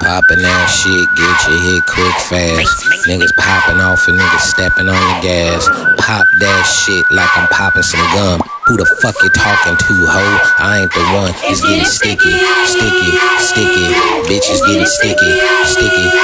Poppin' that shit, get your hit quick fast. Niggas popping off and niggas stepping on the gas. Pop that shit like I'm popping some gum. Who the fuck you talking to, ho? I ain't the one. It's getting sticky, sticky, sticky. Bitch, it's getting sticky, sticky.